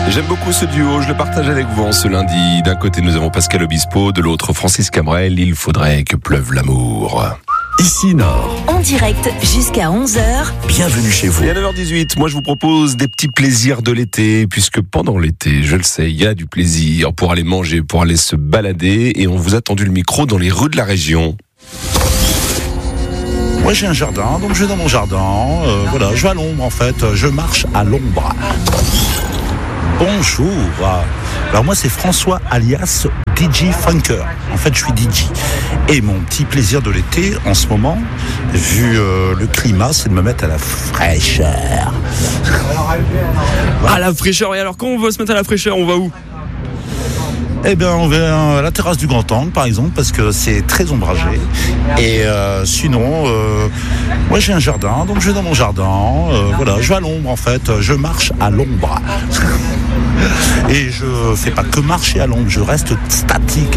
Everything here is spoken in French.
J'aime beaucoup ce duo, je le partage avec vous en ce lundi. D'un côté, nous avons Pascal Obispo, de l'autre, Francis Cabrel. Il faudrait que pleuve l'amour. Ici Nord. En direct jusqu'à 11h. Bienvenue chez vous. Et à 9h18, moi je vous propose des petits plaisirs de l'été, puisque pendant l'été, je le sais, il y a du plaisir pour aller manger, pour aller se balader, et on vous a tendu le micro dans les rues de la région. Moi j'ai un jardin, donc je vais dans mon jardin, voilà, je vais à l'ombre en fait, je marche à l'ombre. Bonjour. Alors moi c'est François alias DJ Funker. En fait je suis DJ. Et mon petit plaisir de l'été en ce moment, vu le climat, c'est de me mettre à la fraîcheur. À la fraîcheur. Et alors quand on veut se mettre à la fraîcheur, on va où ? Eh bien, on va à la terrasse du Grand Angle, par exemple, parce que c'est très ombragé. Et sinon, moi j'ai un jardin, donc je vais dans mon jardin. Voilà, je vais à l'ombre en fait, je marche à l'ombre. Et je fais pas que marcher à l'ombre, je reste statique